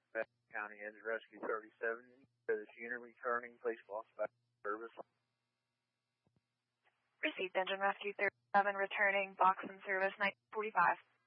County Edge Rescue 37. This unit returning, please lost back service. Received Engine Rescue 37 returning, box in service 945.